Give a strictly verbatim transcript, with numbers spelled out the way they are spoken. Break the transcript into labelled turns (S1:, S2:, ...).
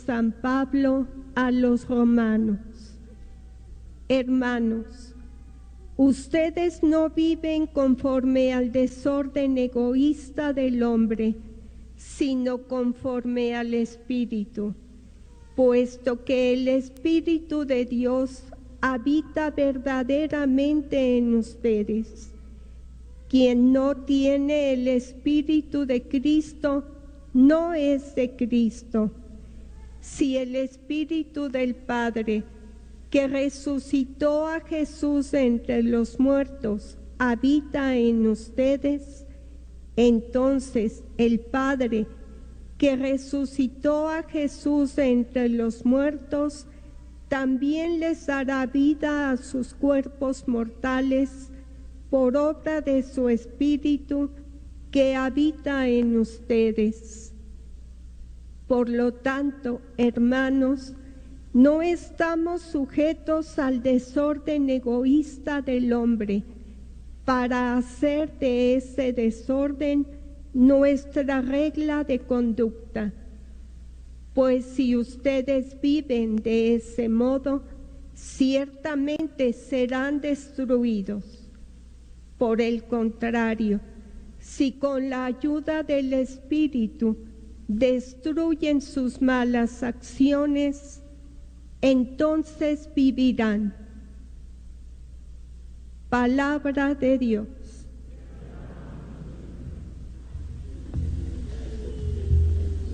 S1: San Pablo a los romanos. Hermanos, ustedes no viven conforme al desorden egoísta del hombre, sino conforme al Espíritu, puesto que el Espíritu de Dios habita verdaderamente en ustedes. Quien no tiene el Espíritu de Cristo no es de Cristo. Si el Espíritu del Padre, que resucitó a Jesús entre los muertos, habita en ustedes, entonces el Padre, que resucitó a Jesús entre los muertos, también les dará vida a sus cuerpos mortales por obra de su Espíritu que habita en ustedes. Por lo tanto, hermanos, no estamos sujetos al desorden egoísta del hombre para hacer de ese desorden nuestra regla de conducta. Pues si ustedes viven de ese modo, ciertamente serán destruidos. Por el contrario, si con la ayuda del Espíritu destruyen sus malas acciones, entonces vivirán. Palabra de Dios.